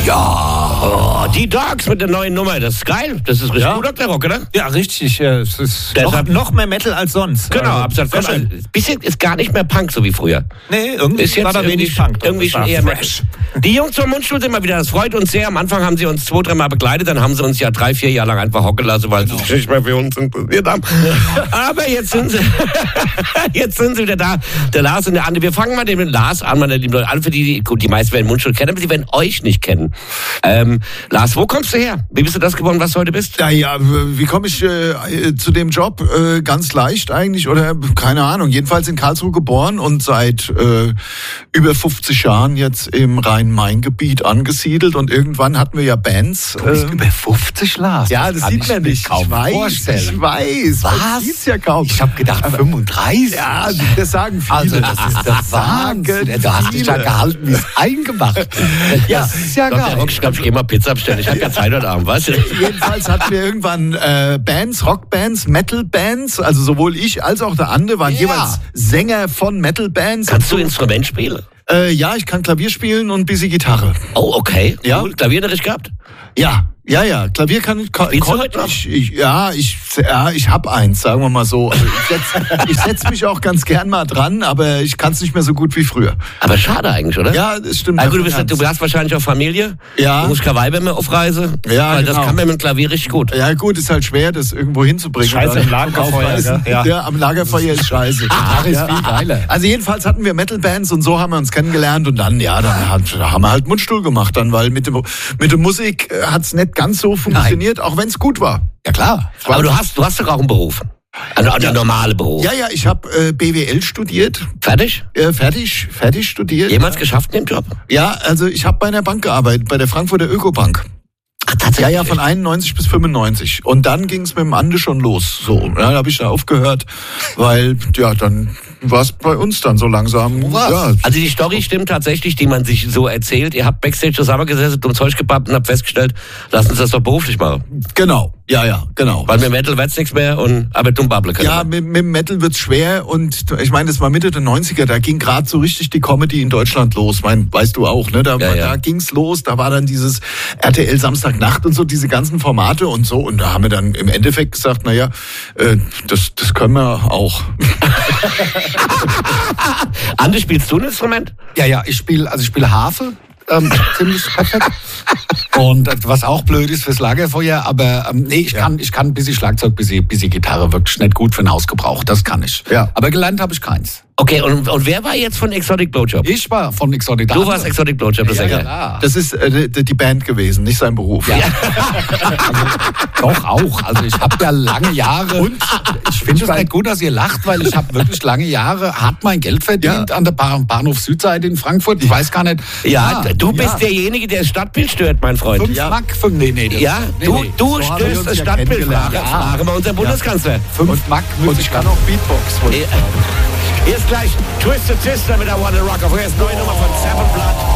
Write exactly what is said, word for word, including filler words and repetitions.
Ja. Oh, die Dogs mit der neuen Nummer, das ist geil. Das ist richtig Ja. gut, Doktor Rock, oder? Ja, richtig. äh, Es ist Deshalb- noch, noch mehr Metal als sonst. Genau, Also, absolut. sehr schön. Also, bisschen ist gar nicht mehr Punk, so wie früher. Nee, irgendwie Ist jetzt war da irgendwie, wenig Punk. irgendwie Das schon war eher fresh. Metal. Die Jungs vom Mundstuhl sind mal wieder, das freut uns sehr. Am Anfang haben sie uns zwei, dreimal begleitet, dann haben sie uns ja drei, vier Jahre lang einfach hocken lassen, weil sie sich nicht mehr für uns interessiert haben. Aber jetzt sind sie, jetzt sind sie wieder da. Der Lars und der Andi. Wir fangen mal mit dem Lars an, meine lieben Leute. Alle für die, die, gut, die meisten werden Mundstuhl kennen, aber sie werden euch nicht kennen. Ähm, Lars, wo kommst du her? Wie bist du das geworden, was du heute bist? Ja, ja, wie komme ich äh, zu dem Job? Äh, ganz leicht eigentlich oder keine Ahnung. Jedenfalls in Karlsruhe geboren und seit äh, über fünfzig Jahren jetzt im Rhein-Main-Gebiet angesiedelt und irgendwann hatten wir ja Bands. Du bist äh, über fünfzig, Lars. ja, das kann sieht ich man mir nicht. kaum Ich weiß, vorstellen. ich weiß. Was? Man sieht's ja kaum. Ich habe gedacht fünfunddreißig. Ja, das sagen viele. Also das ist der Wahnsinn. sagen Du hast dich ja viele. gehalten, wie es eingemacht. Ja, Das ist ja Doktor geil. Rock, ich glaube, ich gehe mal Pizza bestellen. Ich habe ja Zeit heute Abend, weißt du? Jedenfalls hatten wir irgendwann äh, Bands, Rockbands, Metalbands, also sowohl ich als auch der Ande waren Ja. jeweils Sänger von Metalbands. Kannst du Instrument spielen? Äh, ja, ich kann Klavier spielen und ein bisschen Gitarre. Oh, okay. Ja. Cool. Klavierunterricht gehabt? Ja, ja, ja. Klavier kann ich. Ko- Spielst du konnte heute noch? ich, ich, ja, ich, ja, ich hab eins, sagen wir mal so. Also ich setz, ich setz mich auch ganz gern mal dran, aber ich kann es nicht mehr so gut wie früher. Aber schade eigentlich, oder? Ja, das stimmt. Na gut, du, bist, ganz. du hast wahrscheinlich auch Familie. Ja. Du musst keine Weiber mehr auf Reise. Ja, Weil das genau. kann man mit dem Klavier richtig gut. Ja gut, ist halt schwer, das irgendwo hinzubringen. Scheiße Dann im Lagerfeuer, aufreißen. gell? Ja. Ja, am Lagerfeuer ist scheiße. Gitarre ist viel geiler. Also jedenfalls hatten wir Metalbands und so haben wir uns kennengelernt und dann, ja, dann hat, da haben wir halt Mundstuhl gemacht dann, weil mit, dem, mit der Musik äh, hat's nicht ganz so funktioniert, auch wenn es gut war. Ja klar. Aber du hast, du hast doch auch einen Beruf. Ein, ein normaler Beruf. Ja, ja, ich habe äh, B W L studiert, Fertig? äh, fertig, fertig studiert. Jemals geschafft in dem Job? Ja, also ich habe bei einer Bank gearbeitet, bei der Frankfurter Ökobank. Ach, Ja, tatsächlich? ja, von einundneunzig bis fünfundneunzig. Und dann ging es mit dem Ande schon los. So, ja, da habe ich da aufgehört, weil, ja, dann war es bei uns dann so langsam. Ja, Also die Story stimmt tatsächlich, die man sich so erzählt. Ihr habt Backstage zusammengesessen, dumm Zeug gepappt und habt festgestellt, lass uns das doch beruflich machen. genau. Ja, ja, genau. Weil mit Metal wird's nichts mehr und aber dumm babble können. Ja, mit, mit dem Metal wird's schwer und ich meine, das war Mitte der neunziger, da ging gerade so richtig die Comedy in Deutschland los. Mein, weißt du auch, ne? Da, Ja, ja. da ging's los, da war dann dieses R T L Samstagnacht und so, diese ganzen Formate und so. Und da haben wir dann im Endeffekt gesagt, naja, äh, das, das können wir auch. Andi, spielst du ein Instrument? Ja, ja, ich spiele, also ich spiele Harfe. Ähm, ziemlich perfekt. Und äh, was auch blöd ist fürs Lagerfeuer, aber ähm, nee, ich kann, ich kann ein bisschen Schlagzeug, ein bisschen, bisschen Gitarre, wirklich nicht gut für den Hausgebrauch, das kann ich. Ja. Aber gelernt habe ich keins. Okay, und, und wer war jetzt von Exotic Blowjob? Ich war von Exotic. Du warst Exotic Blowjob, das ja, ist ja ja, geil. klar. Das ist äh, die, die Band gewesen, nicht sein Beruf. Ja. Also, doch auch. Also ich habe ja lange Jahre. Und ich finde es nicht gut, dass ihr lacht, weil ich habe wirklich lange Jahre hart mein Geld verdient Ja. an der Bah- Bahnhof Südseite in Frankfurt. Ich weiß gar nicht. Ja, Ah, du bist ja. derjenige, der das Stadtbild stört, mein Freund. Fünf Ja. Mark, fünf, nee, nee. das- Ja, nee, du, nee. du So haben wir stößt uns das ja Stadtbild. kennengelernt. Ja, Ja. fragen wir unseren Bundeskanzler. Fünf Mark Und muss ich kann auch Beatbox. wollte ich Hier ist gleich Twisted Sister mit der Wanna Rock. Auf erst neue Nummer von Seven Blood.